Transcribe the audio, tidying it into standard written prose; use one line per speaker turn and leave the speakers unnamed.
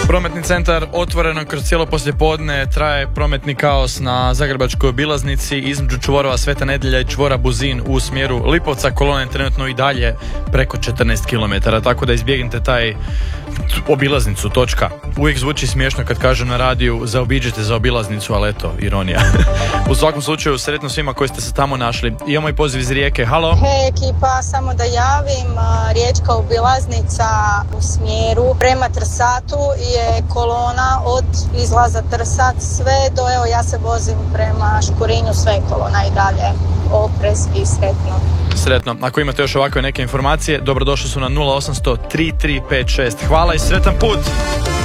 Prometni centar otvoreno kroz cijelo poslijepodne, traje prometni kaos na Zagrebačkoj obilaznici između čvorova Sveta Nedjelja i čvora Buzin u smjeru Lipovca. Kolona je trenutno i dalje preko 14 km, tako da izbjegnite taj obilaznicu, točka. Uvijek zvuči smiješno kad kažu na radiju zaobiđite za obilaznicu, ali eto, ironija. U svakom slučaju, sretno svima koji ste se tamo našli. Imamo i poziv iz Rijeke, halo.
Hej ekipa, samo da javim, riječka obilaznica u smjeru prema Trsatu je kolona od izlaza Trsat sve do, evo ja se vozim prema Škurinju, sve je kolona i dalje. Oprez i sretno.
Sretno. Ako imate još ovakve neke informacije, dobrodošli su na 0800 3356. Hvala i sretan put!